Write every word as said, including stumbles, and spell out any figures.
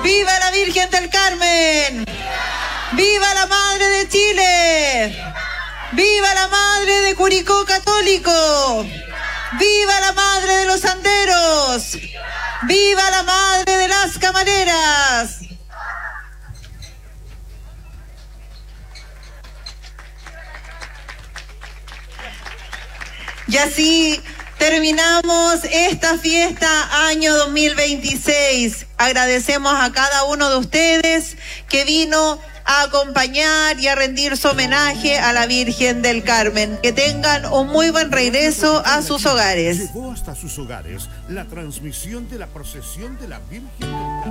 ¡Viva la Virgen del Carmen! ¡Viva la Madre de Chile! ¡Viva la Madre de Curicó Católico! ¡Viva la Madre de los Anderos! ¡Viva la Madre de las Camareras! Y así terminamos esta fiesta año dos mil veintiséis. Agradecemos a cada uno de ustedes que vino a acompañar y a rendir su homenaje a la Virgen del Carmen. Que tengan un muy buen regreso a sus hogares. Llegó hasta sus hogares la transmisión de la procesión de la Virgen del